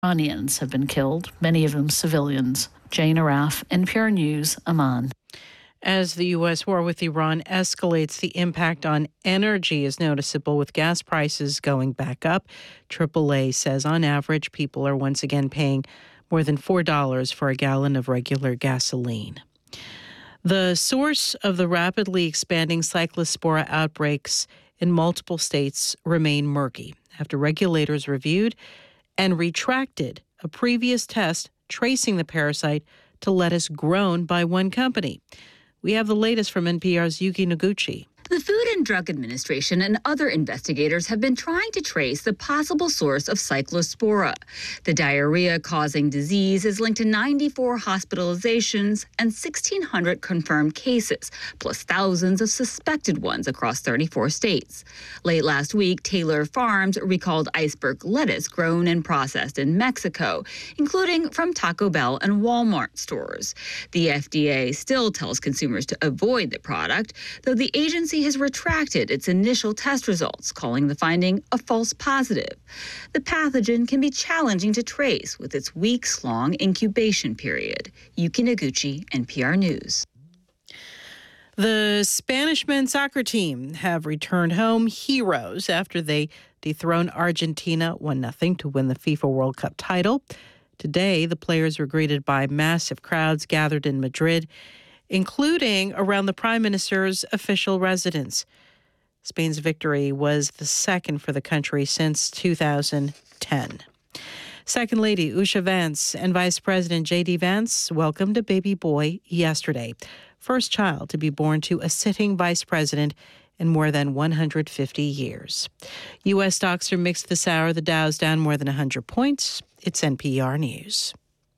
Iranians have been killed, many of them civilians. Jane Araf, NPR News, Amman. As the U.S. war with Iran escalates, the impact on energy is noticeable, with gas prices going back up. AAA says on average, people are once again paying more than $4 for a gallon of regular gasoline. The source of the rapidly expanding cyclospora outbreaks in multiple states remain murky after regulators reviewed and retracted a previous test tracing the parasite to lettuce grown by one company. We have the latest from NPR's Yuki Noguchi. The Food and Drug Administration and other investigators have been trying to trace the possible source of cyclospora. The diarrhea-causing disease is linked to 94 hospitalizations and 1,600 confirmed cases, plus thousands of suspected ones across 34 states. Late last week, Taylor Farms recalled iceberg lettuce grown and processed in Mexico, including from Taco Bell and Walmart stores. The FDA still tells consumers to avoid the product, though the agency has retracted its initial test results, calling the finding a false positive. The pathogen can be challenging to trace with its weeks-long incubation period. Yuki Noguchi, NPR News. The Spanish men's soccer team have returned home heroes after they dethroned Argentina 1-0 to win the FIFA World Cup title. Today, the players were greeted by massive crowds gathered in Madrid, including around the Prime Minister's official residence. Spain's victory was the second for the country since 2010. Second Lady Usha Vance and Vice President J.D. Vance welcomed a baby boy yesterday, first child to be born to a sitting vice president in more than 150 years. U.S. stocks are mixed this hour. The Dow's down more than 100 points. It's NPR News.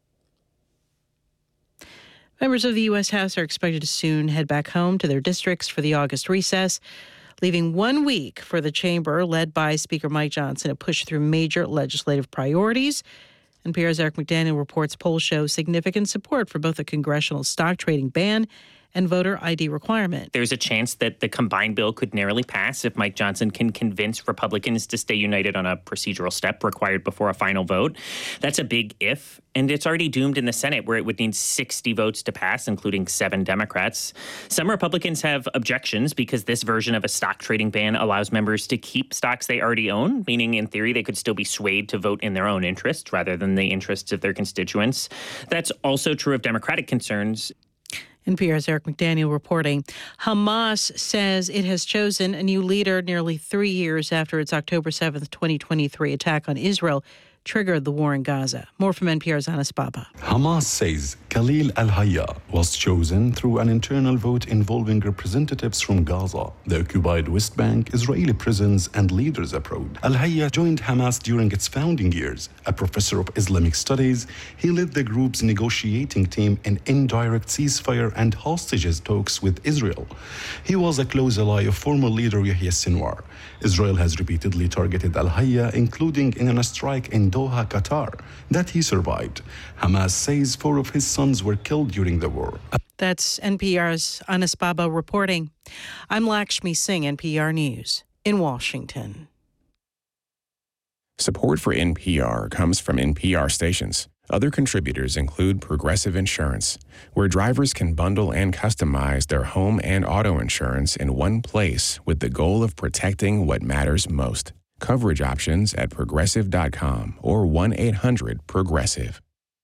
Members of the U.S. House are expected to soon head back home to their districts for the August recess, leaving 1 week for the chamber, led by Speaker Mike Johnson, to push through major legislative priorities. NPR's Eric McDaniel reports polls show significant support for both a congressional stock trading ban and voter ID requirement. There's a chance that the combined bill could narrowly pass if Mike Johnson can convince Republicans to stay united on a procedural step required before a final vote. That's a big if, and it's already doomed in the Senate, where it would need 60 votes to pass, including 7 Democrats. Some Republicans have objections because this version of a stock trading ban allows members to keep stocks they already own, meaning in theory they could still be swayed to vote in their own interests rather than the interests of their constituents. That's also true of Democratic concerns. NPR's Eric McDaniel reporting. Hamas says it has chosen a new leader nearly 3 years after its October 7th, 2023 attack on Israel triggered the war in Gaza. More from NPR's Anas Baba. Hamas says Khalil al-Hayya was chosen through an internal vote involving representatives from Gaza, the occupied West Bank, Israeli prisons, and leaders abroad. Al-Hayya joined Hamas during its founding years. A professor of Islamic studies, he led the group's negotiating team in indirect ceasefire and hostages talks with Israel. He was a close ally of former leader Yahya Sinwar. Israel has repeatedly targeted al-Hayya, including in a strike in Doha, Qatar, that he survived. Hamas says 4 of his sons were killed during the war. That's NPR's Anas Baba reporting. I'm Lakshmi Singh, NPR News, in Washington. Support for NPR comes from NPR stations. Other contributors include Progressive Insurance, where drivers can bundle and customize their home and auto insurance in one place with the goal of protecting what matters most. Coverage options at Progressive.com or 1-800-PROGRESSIVE.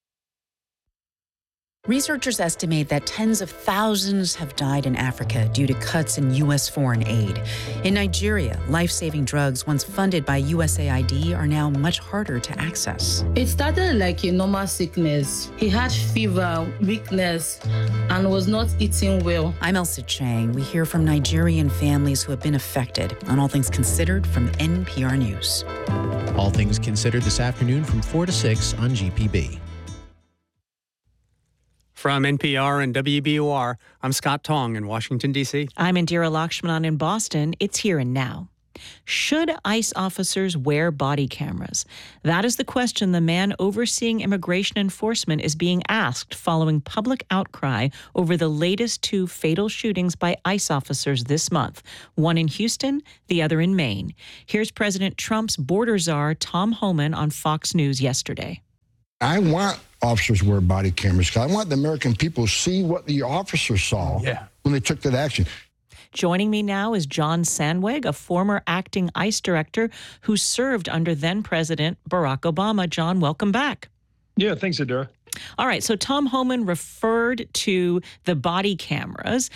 Researchers estimate that tens of thousands have died in Africa due to cuts in U.S. foreign aid. In Nigeria, life-saving drugs once funded by USAID are now much harder to access. It started like a normal sickness. He had fever, weakness, and was not eating well. I'm Elsa Chang. We hear from Nigerian families who have been affected on All Things Considered from NPR News. All Things Considered this afternoon from 4 to 6 on GPB. From NPR and WBUR, I'm Scott Tong in Washington, D.C. I'm Indira Lakshmanan in Boston. It's Here and Now. Should ICE officers wear body cameras? That is the question the man overseeing immigration enforcement is being asked following public outcry over the latest 2 fatal shootings by ICE officers this month, one in Houston, the other in Maine. Here's President Trump's border czar, Tom Homan, on Fox News yesterday. I want officers wear body cameras because I want the American people to see what the officers saw when they took that action. Joining me now is John Sandweg, a former acting ICE director who served under then-President Barack Obama. John, welcome back. Yeah, thanks, Adira. All right, so Tom Homan referred to the body cameras.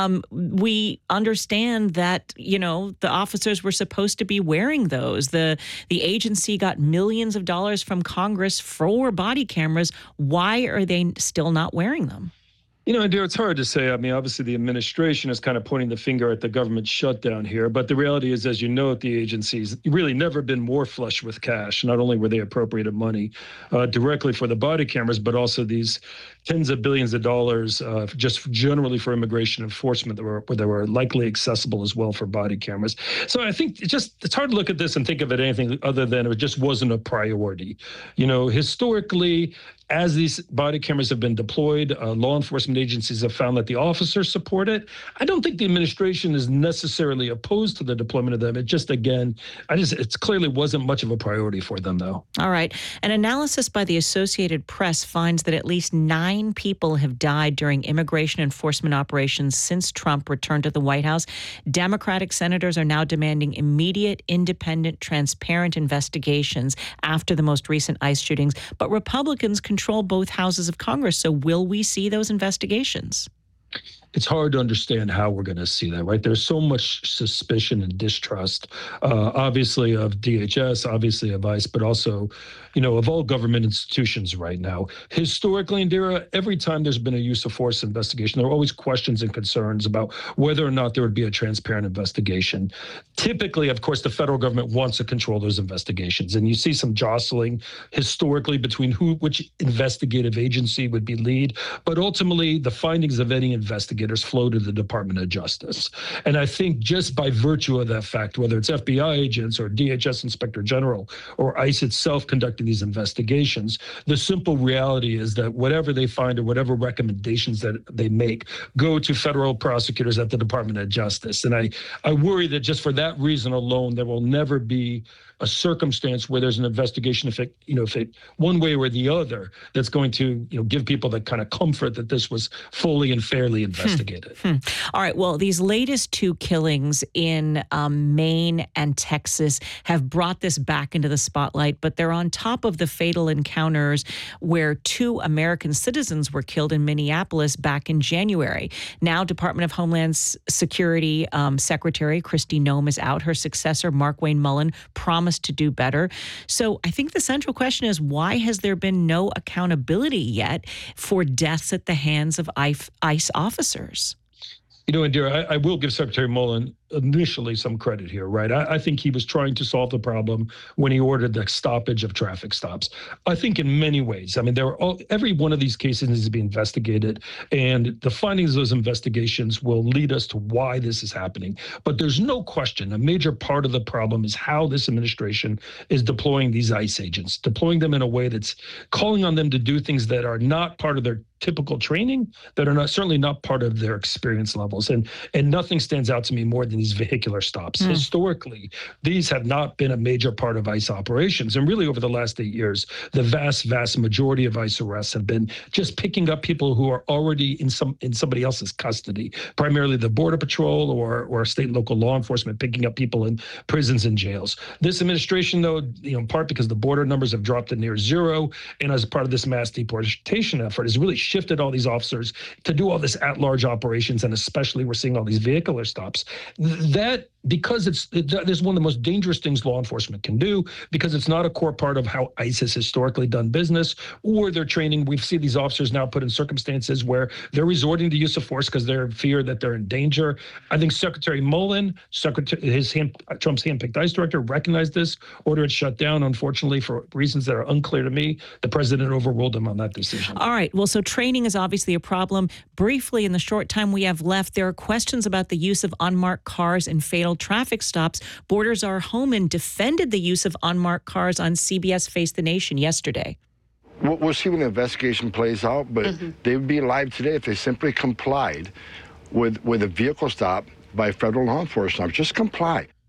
We understand that, the officers were supposed to be wearing those. The agency got millions of dollars from Congress for body cameras. Why are they still not wearing them? Adira, it's hard to say. I mean, obviously, the administration is kind of pointing the finger at the government shutdown here. But the reality is, as you know, the agencies really never been more flush with cash. Not only were they appropriated money directly for the body cameras, but also these tens of billions of dollars just generally for immigration enforcement that were likely accessible as well for body cameras. So I think it's hard to look at this and think of it anything other than it just wasn't a priority. Historically, as these body cameras have been deployed, law enforcement agencies have found that the officers support it. I don't think the administration is necessarily opposed to the deployment of them. It just, again, it clearly wasn't much of a priority for them, though. All right. An analysis by the Associated Press finds that at least 9 people have died during immigration enforcement operations since Trump returned to the White House. Democratic senators are now demanding immediate, independent, transparent investigations after the most recent ICE shootings. But Republicans control both houses of Congress. So will we see those investigations? It's hard to understand how we're going to see that, right? There's so much suspicion and distrust, obviously of DHS, obviously of ICE, but also, of all government institutions right now. Historically, Indira, every time there's been a use of force investigation, there are always questions and concerns about whether or not there would be a transparent investigation. Typically, of course, the federal government wants to control those investigations, and you see some jostling historically between which investigative agency would be lead, but ultimately the findings of any investigators flow to the Department of Justice. And I think just by virtue of that fact, whether it's FBI agents or DHS Inspector General or ICE itself conducting these investigations, the simple reality is that whatever they find or whatever recommendations that they make go to federal prosecutors at the Department of Justice. And I worry that just for that reason alone, there will never be a circumstance where there's an investigation, if it one way or the other, that's going to give people that kind of comfort that this was fully and fairly investigated. All right. Well, these latest 2 killings in Maine and Texas have brought this back into the spotlight, but they're on top of the fatal encounters where 2 American citizens were killed in Minneapolis back in January. Now, Department of Homeland Security Secretary Kristi Noem is out. Her successor, Markwayne Mullin, promised to do better. So I think the central question is, why has there been no accountability yet for deaths at the hands of ICE officers? Indira, I will give Secretary Mullin initially some credit here, right? I think he was trying to solve the problem when he ordered the stoppage of traffic stops. I think in many ways, I mean, every one of these cases needs to be investigated, and the findings of those investigations will lead us to why this is happening. But there's no question, a major part of the problem is how this administration is deploying these ICE agents, deploying them in a way that's calling on them to do things that are not part of their typical training, that are certainly not part of their experience levels. And nothing stands out to me more than these vehicular stops. Historically, these have not been a major part of ICE operations. And really over the last 8 years, the vast, vast majority of ICE arrests have been just picking up people who are already in somebody else's custody, primarily the Border Patrol or state and local law enforcement picking up people in prisons and jails. This administration, though, in part because the border numbers have dropped to near zero, and as part of this mass deportation effort, has really shifted all these officers to do all this at-large operations, and especially we're seeing all these vehicular stops. That, because there's one of the most dangerous things law enforcement can do, because it's not a core part of how ICE has historically done business or their training. We've seen these officers now put in circumstances where they're resorting to use of force because they're in fear that they're in danger. I think Secretary Mullin, Trump's handpicked ICE director, recognized this, ordered it shut down. Unfortunately, for reasons that are unclear to me, the president overruled him on that decision. All right. Well, so training is obviously a problem. Briefly, in the short time we have left, there are questions about the use of unmarked cars in fatal traffic stops. Borders Our Homan defended the use of unmarked cars on CBS Face the Nation yesterday. We'll see when the investigation plays out, but they would be alive today if they simply complied with a vehicle stop by federal law enforcement. Just comply.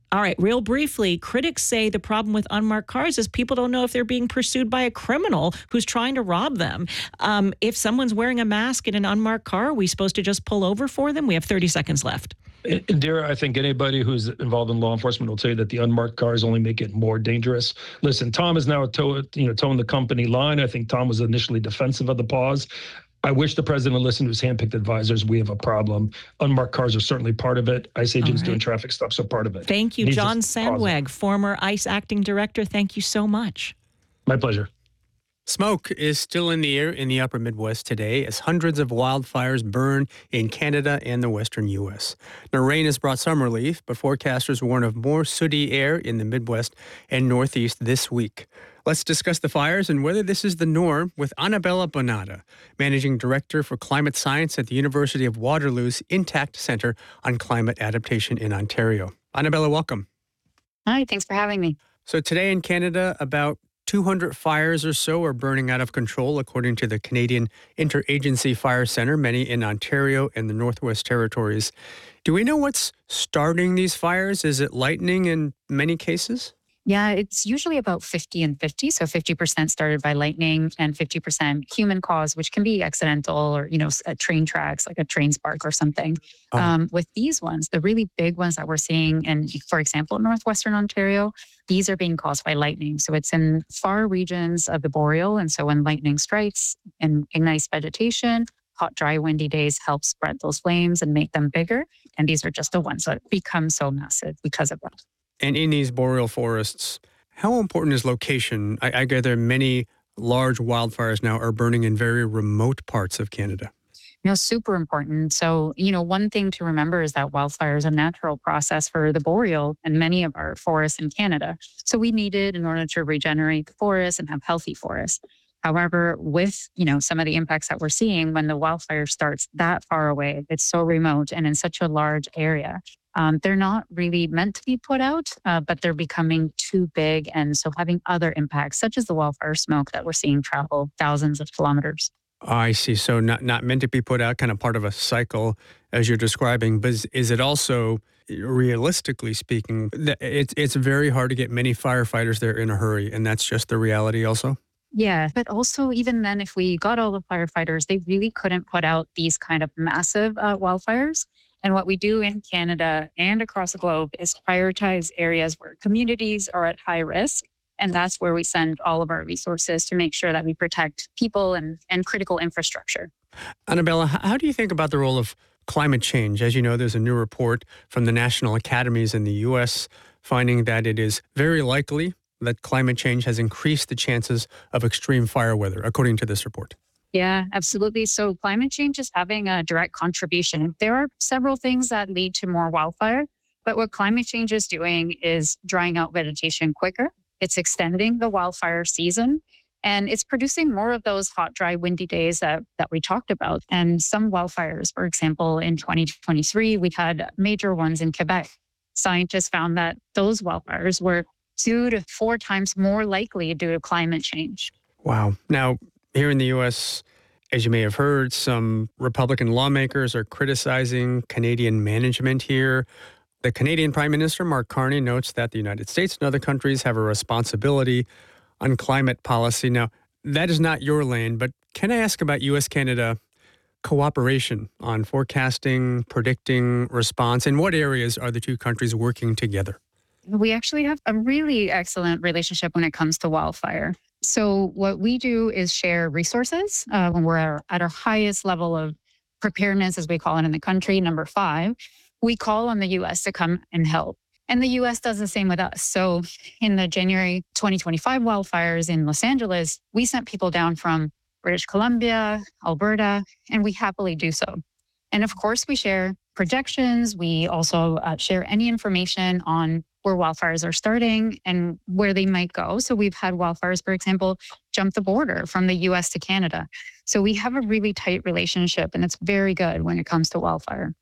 All right, real briefly, critics say the problem with unmarked cars is people don't know if they're being pursued by a criminal who's trying to rob them. If someone's wearing a mask in an unmarked car, are we supposed to just pull over for them? We have 30 seconds left. Dara, I think anybody who's involved in law enforcement will tell you that the unmarked cars only make it more dangerous. Listen, Tom is now towing the company line. I think Tom was initially defensive of the pause. I wish the president listened to his handpicked advisors. We have a problem. Unmarked cars are certainly part of it. ICE agents doing traffic stops are part of it. Thank you, John Sandweg, former ICE acting director. Thank you so much. My pleasure. Smoke is still in the air in the upper Midwest today as hundreds of wildfires burn in Canada and the western U.S. Now, rain has brought some relief, but forecasters warn of more sooty air in the Midwest and Northeast this week. Let's discuss the fires and whether this is the norm with Annabella Bonata, Managing Director for Climate Science at the University of Waterloo's Intact Center on Climate Adaptation in Ontario. Annabella, welcome. Hi, thanks for having me. So today in Canada, about 200 fires or so are burning out of control, according to the Canadian Interagency Fire Centre, many in Ontario and the Northwest Territories. Do we know what's starting these fires? Is it lightning in many cases? Yeah, it's usually about 50 and 50. So 50% started by lightning and 50% human cause, which can be accidental or, train tracks, like a train spark or something. With these ones, the really big ones that we're seeing in, for example, Northwestern Ontario, these are being caused by lightning. So it's in far regions of the boreal. And so when lightning strikes and ignites vegetation, hot, dry, windy days help spread those flames and make them bigger. And these are just the ones that become so massive because of that. And in these boreal forests, how important is location? I gather many large wildfires now are burning in very remote parts of Canada. Super important. So, one thing to remember is that wildfire is a natural process for the boreal and many of our forests in Canada. So we need it in order to regenerate the forests and have healthy forests. However, with, some of the impacts that we're seeing when the wildfire starts that far away, it's so remote and in such a large area, they're not really meant to be put out, but they're becoming too big. And so having other impacts, such as the wildfire smoke that we're seeing travel thousands of kilometers. I see. So not meant to be put out, kind of part of a cycle as you're describing. But is it also, realistically speaking, it's very hard to get many firefighters there in a hurry. And that's just the reality also? Yeah, but also even then, if we got all the firefighters, they really couldn't put out these kind of massive wildfires. And what we do in Canada and across the globe is prioritize areas where communities are at high risk. And that's where we send all of our resources to make sure that we protect people and critical infrastructure. Annabella, how do you think about the role of climate change? As you know, there's a new report from the national academies in the U.S. finding that it is very likely that climate change has increased the chances of extreme fire weather, according to this report. Yeah, absolutely. So climate change is having a direct contribution. There are several things that lead to more wildfire, but what climate change is doing is drying out vegetation quicker. It's extending the wildfire season, and it's producing more of those hot, dry, windy days that we talked about. And some wildfires, for example, in 2023, we had major ones in Quebec. Scientists found that those wildfires were 2 to 4 times more likely due to climate change. Wow. Now, here in the U.S., as you may have heard, some Republican lawmakers are criticizing Canadian management here. The Canadian Prime Minister, Mark Carney, notes that the United States and other countries have a responsibility on climate policy. Now, that is not your lane, but can I ask about U.S.-Canada cooperation on forecasting, predicting, response? In what areas are the two countries working together? We actually have a really excellent relationship when it comes to wildfire. So what we do is share resources when we're at our highest level of preparedness, as we call it in the country, number 5. We call on the U.S. to come and help. And the U.S. does the same with us. So in the January 2025 wildfires in Los Angeles, we sent people down from British Columbia, Alberta, and we happily do so. And of course, we share projections. We also share any information on where wildfires are starting and where they might go. So we've had wildfires, for example, jump the border from the U.S. to Canada. So we have a really tight relationship, and it's very good when it comes to wildfire.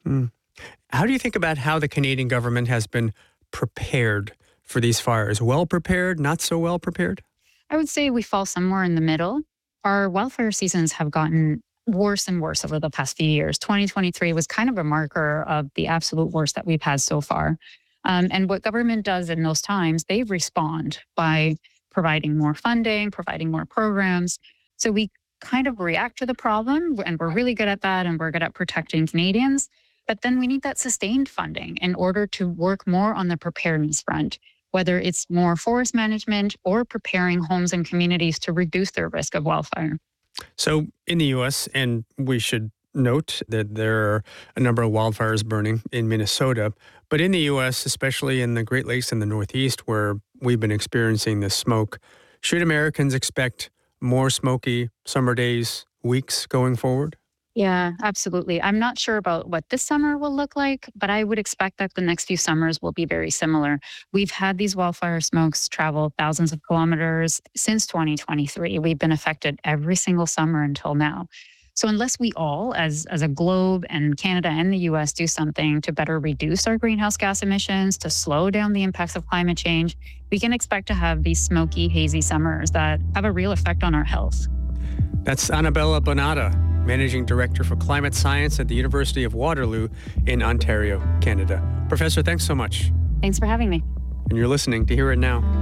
How do you think about how the Canadian government has been prepared for these fires? Well prepared, not so well prepared? I would say we fall somewhere in the middle. Our wildfire seasons have gotten worse and worse over the past few years. 2023 was kind of a marker of the absolute worst that we've had so far. And what government does in those times, they respond by providing more funding, providing more programs. So we kind of react to the problem, and we're really good at that, and we're good at protecting Canadians. But then we need that sustained funding in order to work more on the preparedness front, whether it's more forest management or preparing homes and communities to reduce their risk of wildfire. So in the U.S., and we should note that there are a number of wildfires burning in Minnesota, but in the U.S., especially in the Great Lakes and the Northeast, where we've been experiencing this smoke, should Americans expect more smoky summer days, weeks going forward? Yeah, absolutely. I'm not sure about what this summer will look like, but I would expect that the next few summers will be very similar. We've had these wildfire smokes travel thousands of kilometers since 2023. We've been affected every single summer until now. So unless we all, as a globe and Canada and the US, do something to better reduce our greenhouse gas emissions, to slow down the impacts of climate change, we can expect to have these smoky, hazy summers that have a real effect on our health. That's Annabella Bonata, Managing Director for Climate Science at the University of Waterloo in Ontario, Canada. Professor, thanks so much. Thanks for having me. And you're listening to Hear It Now.